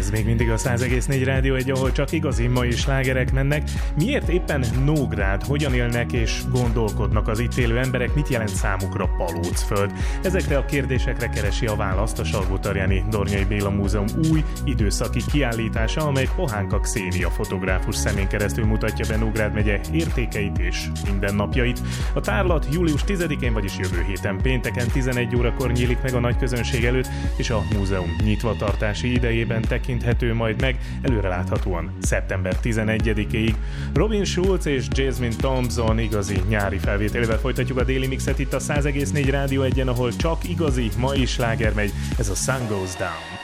Ez még mindig a 100,4 Rádió 1, ahol csak igazi mai slágerek mennek. Miért éppen Nógrád? Hogyan élnek és gondolkodnak az itt élő emberek? Mit jelent számukra Palócföld? Ezekre a kérdésekre keresi a választ a Salgótarjáni Dornyai Béla Múzeum új időszaki kiállítása, amely Pohánka Xenia fotográfus szemén keresztül mutatja be Nógrád megye értékeit és mindennapjait. A tárlat július 10-én, vagyis jövő héten pénteken 11 órakor nyílik meg a nagy közönség előtt, és a múzeum nyitvatartási idejében tekinthető majd meg, előreláthatóan szeptember 11-ig. Robin Schulz és Jasmine Thompson igazi nyári felvételével folytatjuk a Daily Mixet itt a 100,4 Rádió 1-en, ahol csak igazi mai sláger megy, ez a Sun Goes Down.